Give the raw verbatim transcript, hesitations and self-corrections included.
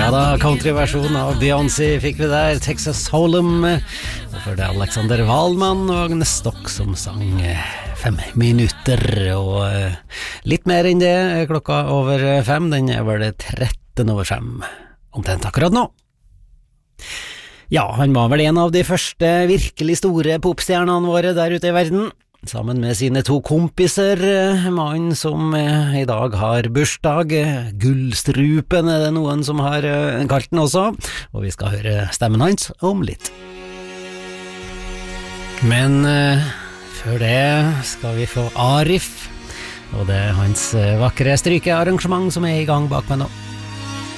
Ja da, countryversjon av Beyoncé fikk vi der, Texas Hold'em, og for det Alexander Wahlmann og Agnes Stock som sang fem minutter, og litt mer enn det, klokka over fem, den er vel tretten over fem, omtrent akkurat nå. Ja, han var vel en av de første virkelig store popstjernene våre der ute i verden, sammen med sine to kompiser, mannen som i dag har bursdag, Gullstrupen er det noen som har kalt den også, og vi skal høre stemmen hans om litt. Men uh, før det skal vi få Arif, og det er hans vakre strykearrangement som er i gang bak meg nå.